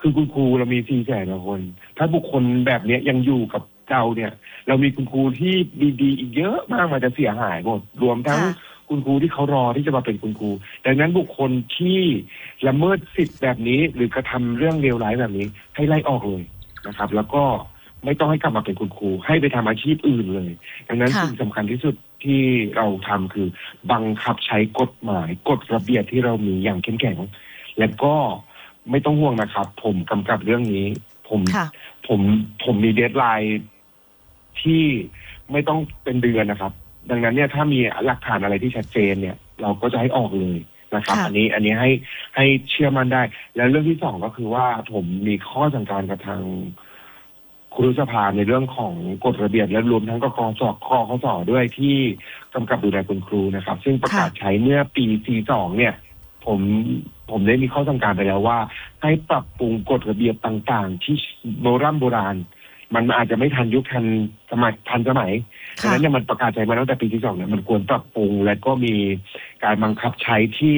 คือคุณครูเรามี400,000 กว่าคนถ้าบุคคลแบบนี้ยังอยู่กับเราเนี่ยเรามีคุณครูที่ดีๆอีกเยอะมากมันจะเสียหายหมดรวมทั้งคุณครูที่เขารอที่จะมาเป็นคุณครูดังนั้นบุคคลที่ละเมิดสิทธิ์แบบนี้หรือกระทำเรื่องเลวร้ายแบบนี้ให้ไล่ออกเลยนะครับแล้วก็ไม่ต้องให้กลับมาเป็นคุณครูให้ไปทำอาชีพอื่นเลยดังนั้นสิ่งสำคัญที่สุดที่เราทำคือบังคับใช้กฎหมายกฎระเบียบที่เรามีอย่างเข้มแข็งและก็ไม่ต้องห่วงนะครับผมกำกับเรื่องนี้ผมมีเดดไลน์ที่ไม่ต้องเป็นเดือนนะครับดังนั้นเนี่ยถ้ามีหลักฐานอะไรที่ชัดเจนเนี่ยเราก็จะให้ออกเลยนะครับอันนี้ให้เชื่อมั่นได้แล้วเรื่องที่2ก็คือว่าผมมีข้อสั่งการกับทางครุสภาในเรื่องของกฎระเบียบและรวมทั้งกกสคสด้วยที่กำกับดูแลคุณครูนะครับซึ่งประกาศใช้เมื่อปี42เนี่ยผมได้มีข้อสั่งการไปแล้วว่าให้ปรับปรุงกฎระเบียบต่างๆที่โบราณมันอาจจะไม่ทันยุคทันสมัยดังนั้นเนี่ยมันประกาศใช้มาตั้งแต่ปี42เนี่ยมันควรปรับปรุงและก็มีการบังคับใช้ที่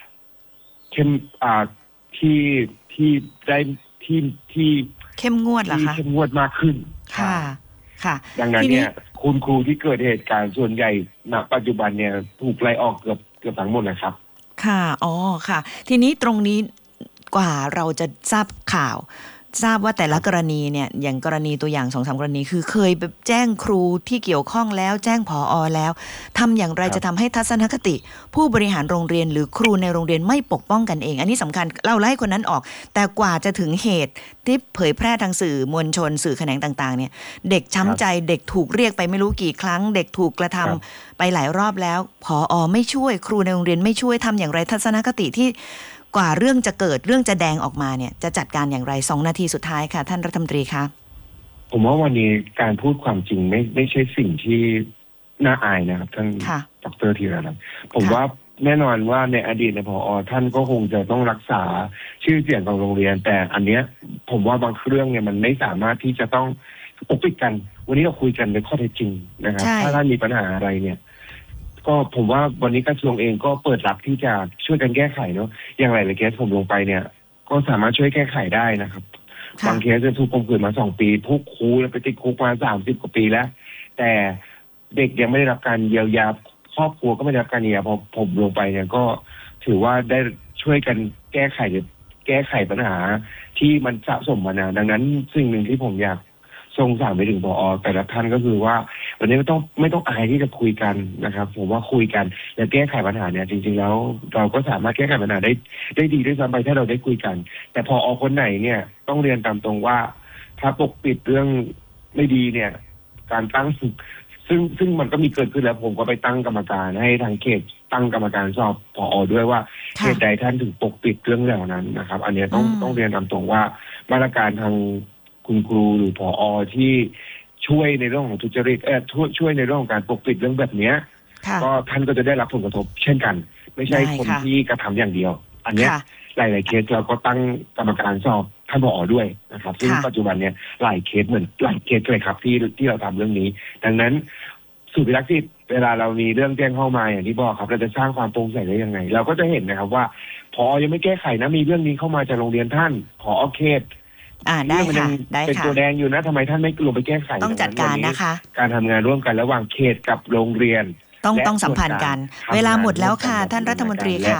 เข้มงวดเหรอคะเข้มงวดมากขึ้นค่ะดังนั้นเนี่ยคุณครูที่เกิดเหตุการณ์ส่วนใหญ่ณปัจจุบันเนี่ยถูกไล่ออกเกือบทั้งหมดนะครับค่ะค่ะทีนี้ตรงนี้กว่าเราจะทราบข่าวทราบว่าแต่ละกรณีเนี่ยอย่างกรณีตัวอย่าง 2-3 กรณีคือเคยไปแจ้งครูที่เกี่ยวข้องแล้วแจ้งผอ.แล้วทำอย่างไรจะทำให้ทัศนคติผู้บริหารโรงเรียนหรือครูในโรงเรียนไม่ปกป้องกันเองอันนี้สำคัญเราไล่คนนั้นออกแต่กว่าจะถึงเหตุที่เผยแพร่ทางสื่อมวลชนสื่อแขนงต่างๆเนี่ยเด็กช้ำใจเด็กถูกเรียกไปไม่รู้กี่ครั้งเด็กถูกกระทำไปหลายรอบแล้วผอ.ไม่ช่วยครูในโรงเรียนไม่ช่วยทำอย่างไรทัศนคติที่กว่าเรื่องจะเกิดเรื่องจะแดงออกมาเนี่ยจะจัดการอย่างไร2 นาทีสุดท้ายค่ะท่านรัฐมนตรีคะผมว่าวันนี้การพูดความจริงไม่ใช่สิ่งที่น่าอายนะครับท่านดร.ธีรรัตน์ผมว่าแน่นอนว่าในอดีตในผอ.ท่านก็คงจะต้องรักษาชื่อเสียงของโรงเรียนแต่อันเนี้ยผมว่าบางเรื่องเนี่ยมันไม่สามารถที่จะต้องปกปิดกันวันนี้เราคุยกันในข้อเท็จจริงนะครับถ้าท่านมีปัญหาอะไรเนี่ยก็ผมว่าวันนี้กระทรวงเองก็เปิดรับที่จะช่วยกันแก้ไขเนาะอย่างไรเลยเคสผมลงไปเนี่ยก็สามารถช่วยแก้ไขได้นะครับบางเคสจะถูกข่มขืนมา2 ปีทุกครูแล้วไปติดคุกมา30 กว่าปีแล้วแต่เด็กยังไม่ได้รับการเยียวยาครอบครัวก็ไม่ได้รับการเยียวยาพอผมลงไปเนี่ยก็ถือว่าได้ช่วยกันแก้ไขปัญหาที่มันสะสมมานานดังนั้นสิ่งหนึ่งที่ผมอยากส่งสารไปถึงผอ.แต่ละท่านก็คือว่าวันนี้ไม่ต้องอายที่จะคุยกันนะครับผมว่าคุยกันและแก้ไขปัญหาเนี่ยจริงๆแล้วเราก็สามารถแก้ไขปัญหาได้ดีด้วยซ้ำไปถ้าเราได้คุยกันแต่ผอ.คนไหนเนี่ยต้องเรียนตามตรงว่าถ้าปกปิดเรื่องไม่ดีเนี่ยการตั้งซึ่งมันก็มีเกิดขึ้นแล้วผมก็ไปตั้งกรรมการให้ทางเขตตั้งกรรมการสอบผอ.ด้วยว่าเหตุใดท่านถึงปกปิดเรื่องเหล่านั้นนะครับอันนี้ต้องเรียนตามตรงว่ามาตรการทางคุณครูหรือผอ.ที่ช่วยในเรื่องของทุจริตช่วยในเรื่องของการปกปิดเรื่องแบบนี้ก็ท่านก็จะได้รับผลกระทบเช่นกันไม่ใช่คนที่กระทำอย่างเดียวอันนี้หลายๆเคสเราก็ตั้งกรรมการสอบท่านผอ.ด้วยนะครับซึ่งปัจจุบันเนี่ยหลายเคสเลยครับที่เราทำเรื่องนี้ดังนั้นศูนย์พิทักษ์สิทธิ์เวลาเรามีเรื่องแจ้งเข้ามาอย่างที่บอกครับเราจะสร้างความโปร่งใสได้ยังไงเราก็จะเห็นนะครับว่าผอ.ยังไม่แก้ไขนะมีเรื่องนี้เข้ามาจากโรงเรียนท่านผอ.เขตได้ค่ะเป็นตัวแดงอยู่นะทำไมท่านไม่ลงไปแก้ไขต้องจัดการนะคะการทำงานร่วมกันระหว่างเขตกับโรงเรียนต้องสัมพันธ์กันเวลาหมดแล้วค่ะท่านรัฐมนตรีค่ะ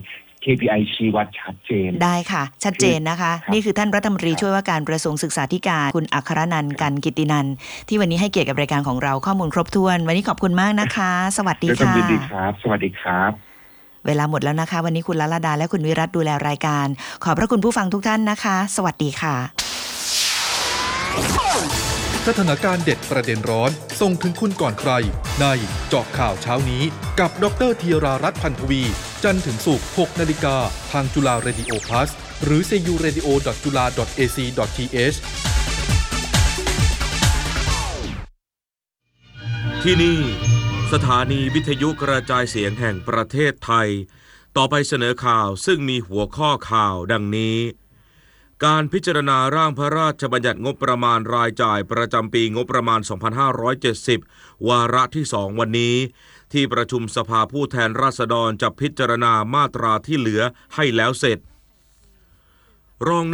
KPI ชี้วัดชัดเจนได้ค่ะชัดเจนนะคะนี่คือท่านรัฐมนตรีช่วยว่าการกระทรวงศึกษาธิการคุณอัครนันท์ กันกิตตินันท์ที่วันนี้ให้เกียรติกับรายการของเราข้อมูลครบถ้วนวันนี้ขอบคุณมากนะคะสวัสดีค่ะสวัสดีครับสวัสดีครับเวลาหมดแล้วนะคะวันนี้คุณลลดาและคุณวิรัตดูแลรายการขอบพระคุณผู้ฟังทุกท่านนะคะสวัสดีค่ะสถานการณ์เด็ดประเด็นร้อนส่งถึงคุณก่อนใครในเจาะข่าวเช้านี้กับดร.ธีรารัตน์ พันธวีจันทร์ถึงศุกร์ 6 นาฬิกาทางจุฬาเรดิโอพลัสหรือ curadio.jula.ac.th ที่นี่สถานีวิทยุกระจายเสียงแห่งประเทศไทยต่อไปเสนอข่าวซึ่งมีหัวข้อข่าวดังนี้การพิจารณาร่างพระราชบัญญัติงบประมาณรายจ่ายประจำปีงบประมาณ 2570 วาระที่ 2 วันนี้ที่ประชุมสภาผู้แทนราษฎรจะพิจารณามาตราที่เหลือให้แล้วเสร็จรอง